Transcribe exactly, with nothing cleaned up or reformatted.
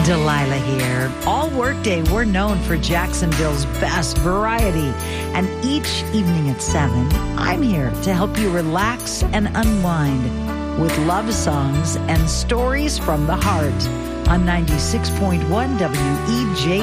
Delilah here. All workday, we're known for Jacksonville's best variety. And each evening at seven, I'm here to help you relax and unwind with love songs and stories from the heart on ninety-six point one W E J